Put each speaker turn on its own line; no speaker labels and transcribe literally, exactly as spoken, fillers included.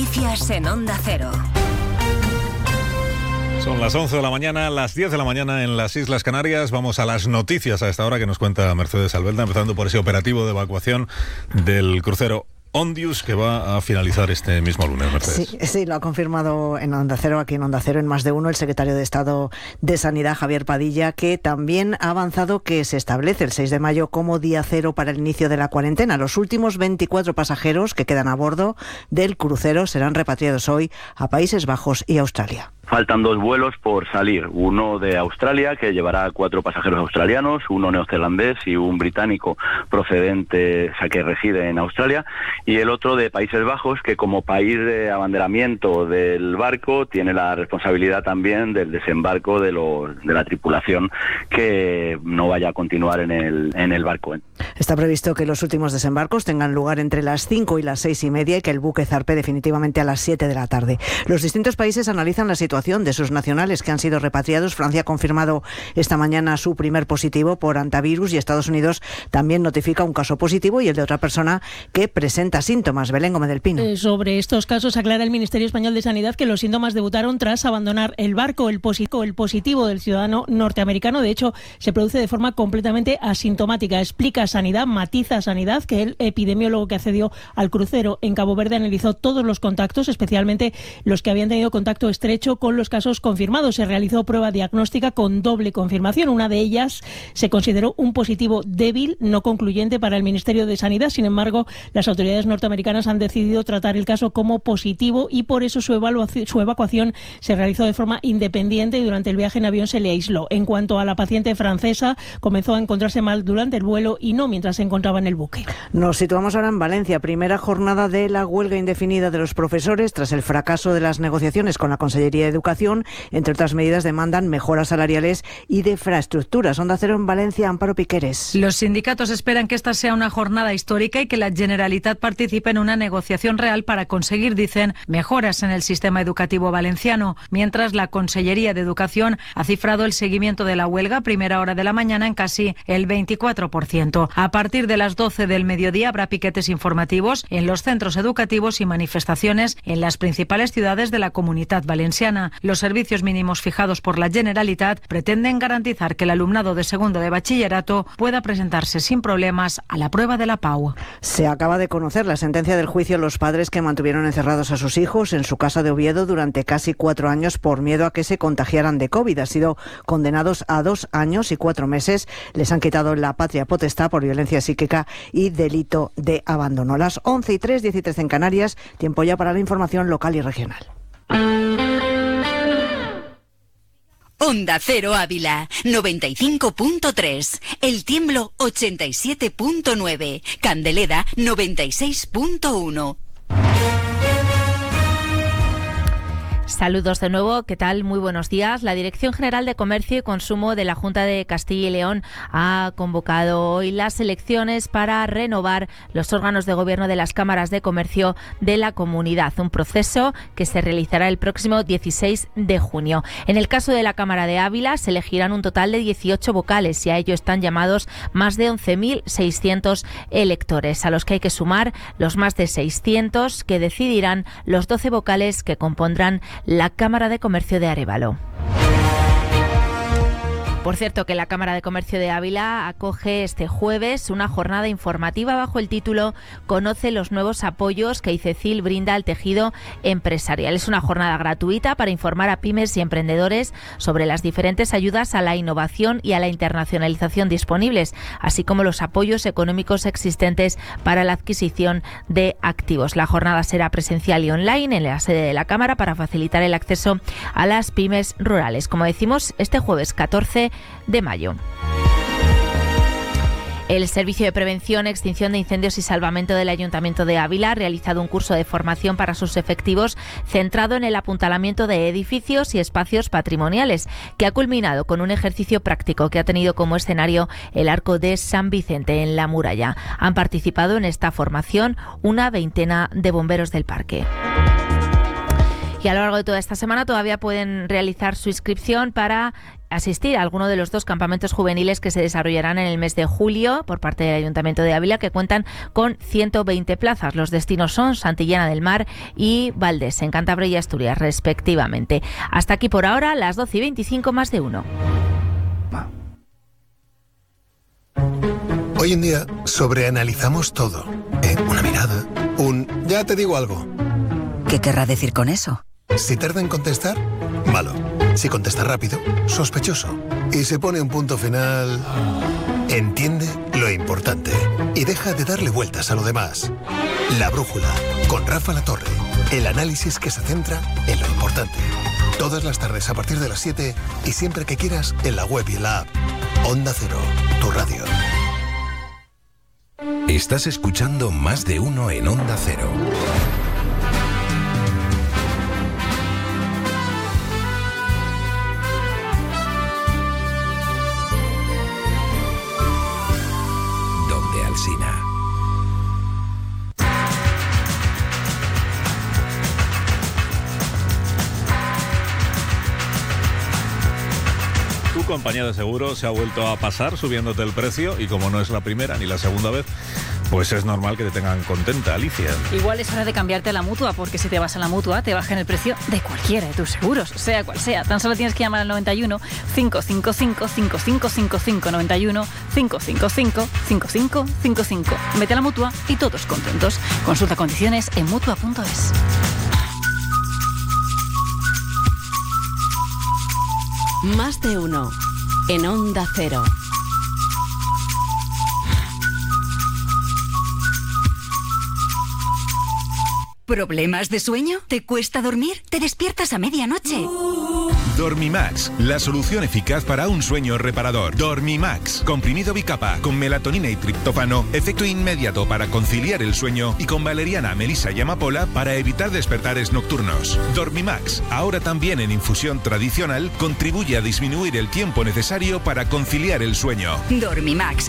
Noticias en Onda Cero.
Son las once de la mañana, las diez de la mañana en las Islas Canarias. Vamos a las noticias a esta hora que nos cuenta Mercedes Albelda, empezando por ese operativo de evacuación del crucero Ondius, que va a finalizar este mismo lunes, Mercedes.
Sí, sí, lo ha confirmado en Onda Cero, aquí en Onda Cero, en Más de Uno, el secretario de Estado de Sanidad, Javier Padilla, que también ha avanzado que se establece el seis de mayo como día cero para el inicio de la cuarentena. Los últimos veinticuatro pasajeros que quedan a bordo del crucero serán repatriados hoy a Países Bajos y Australia.
Faltan dos vuelos por salir, uno de Australia, que llevará cuatro pasajeros australianos, uno neozelandés y un británico procedente, o sea, que reside en Australia, y el otro de Países Bajos, que como país de abanderamiento del barco tiene la responsabilidad también del desembarco de, los, de la tripulación que no vaya a continuar en el, en el barco.
Está previsto que los últimos desembarcos tengan lugar entre las cinco y las seis y media y que el buque zarpe definitivamente a las siete de la tarde. Los distintos países analizan la situación de sus nacionales que han sido repatriados. Francia ha confirmado esta mañana su primer positivo por hantavirus y Estados Unidos también notifica un caso positivo y el de otra persona que presenta síntomas. Belén Gómez del Pino.
Eh, sobre estos casos aclara el Ministerio Español de Sanidad que los síntomas debutaron tras abandonar el barco. El positivo, el positivo del ciudadano norteamericano, de hecho, se produce de forma completamente asintomática. Explica Sanidad, matiza Sanidad, que el epidemiólogo que accedió al crucero en Cabo Verde analizó todos los contactos, especialmente los que habían tenido contacto estrecho con los casos confirmados. Se realizó prueba diagnóstica con doble confirmación. Una de ellas se consideró un positivo débil, no concluyente para el Ministerio de Sanidad. Sin embargo, las autoridades norteamericanas han decidido tratar el caso como positivo y por eso su evaluación, su evacuación se realizó de forma independiente y durante el viaje en avión se le aisló. En cuanto a la paciente francesa, comenzó a encontrarse mal durante el vuelo y no mientras se encontraba en el buque.
Nos situamos ahora en Valencia. Primera jornada de la huelga indefinida de los profesores tras el fracaso de las negociaciones con la Consellería de Educación. Entre otras medidas, demandan mejoras salariales y de infraestructuras. Onda Cero en Valencia, Amparo Piqueres.
Los sindicatos esperan que esta sea una jornada histórica y que la Generalitat participe en una negociación real para conseguir, dicen, mejoras en el sistema educativo valenciano. Mientras, la Consellería de Educación ha cifrado el seguimiento de la huelga a primera hora de la mañana en casi el veinticuatro por ciento. A partir de las doce del mediodía habrá piquetes informativos en los centros educativos y manifestaciones en las principales ciudades de la Comunitat Valenciana. Los servicios mínimos fijados por la Generalitat pretenden garantizar que el alumnado de segundo de bachillerato pueda presentarse sin problemas a la prueba de la P A U.
Se acaba de conocer la sentencia del juicio a los padres que mantuvieron encerrados a sus hijos en su casa de Oviedo durante casi cuatro años por miedo a que se contagiaran de COVID. Han sido condenados a dos años y cuatro meses. Les han quitado la patria potestad por violencia psíquica y delito de abandono. Las once y tres, diez y trece en Canarias. Tiempo ya para la información local y regional.
Onda Cero Ávila, noventa y cinco punto tres. El Tiemblo, ochenta y siete punto nueve. Candeleda, noventa y seis punto uno.
Saludos de nuevo, ¿qué tal? Muy buenos días. La Dirección General de Comercio y Consumo de la Junta de Castilla y León ha convocado hoy las elecciones para renovar los órganos de gobierno de las cámaras de comercio de la comunidad, un proceso que se realizará el próximo dieciséis de junio. En el caso de la Cámara de Ávila se elegirán un total de dieciocho vocales y a ello están llamados más de once mil seiscientos electores, a los que hay que sumar los más de seiscientos que decidirán los doce vocales que compondrán la Cámara de Comercio de Arévalo. Por cierto, que la Cámara de Comercio de Ávila acoge este jueves una jornada informativa bajo el título Conoce los nuevos apoyos que ICECIL brinda al tejido empresarial. Es una jornada gratuita para informar a pymes y emprendedores sobre las diferentes ayudas a la innovación y a la internacionalización disponibles, así como los apoyos económicos existentes para la adquisición de activos. La jornada será presencial y online en la sede de la Cámara para facilitar el acceso a las pymes rurales. Como decimos, este jueves catorce de mayo. El Servicio de Prevención, Extinción de Incendios y Salvamento del Ayuntamiento de Ávila ha realizado un curso de formación para sus efectivos centrado en el apuntalamiento de edificios y espacios patrimoniales, que ha culminado con un ejercicio práctico que ha tenido como escenario el Arco de San Vicente en la Muralla. Han participado en esta formación una veintena de bomberos del parque. Y a lo largo de toda esta semana todavía pueden realizar su inscripción para asistir a alguno de los dos campamentos juveniles que se desarrollarán en el mes de julio por parte del Ayuntamiento de Ávila, que cuentan con ciento veinte plazas. Los destinos son Santillana del Mar y Valdés, en Cantabria y Asturias, respectivamente. Hasta aquí por ahora, las doce y veinticinco, más de uno.
Hoy en día sobreanalizamos todo. Eh, una mirada, un ya te digo algo.
¿Qué querrá decir con eso?
Si tarda en contestar, malo. Si contesta rápido, sospechoso. Y se pone un punto final... Entiende lo importante y deja de darle vueltas a lo demás. La Brújula, con Rafa Latorre. El análisis que se centra en lo importante. Todas las tardes a partir de las siete y siempre que quieras en la web y en la app. Onda Cero, tu radio.
Estás escuchando Más de Uno en Onda Cero. Donde Alsina.
Tu compañía de seguro se ha vuelto a pasar subiéndote el precio y como no es la primera ni la segunda vez, pues es normal que te tengan contenta, Alicia.
Igual es hora de cambiarte a la Mutua, porque si te vas a la Mutua te bajan el precio de cualquiera de tus seguros, sea cual sea. Tan solo tienes que llamar al noventa y uno, cinco cinco cinco, cinco cinco cinco cinco, noventa y uno, cinco cinco cinco, cinco cinco cinco cinco. Vete a la Mutua y todos contentos. Consulta condiciones en mutua punto es.
Más de uno en Onda Cero.
¿Problemas de sueño? ¿Te cuesta dormir? ¿Te despiertas a medianoche?
Dormimax, la solución eficaz para un sueño reparador. Dormimax, comprimido bicapa con melatonina y triptófano, efecto inmediato para conciliar el sueño y con valeriana, melisa y amapola para evitar despertares nocturnos. Dormimax, ahora también en infusión tradicional, contribuye a disminuir el tiempo necesario para conciliar el sueño.
Dormimax.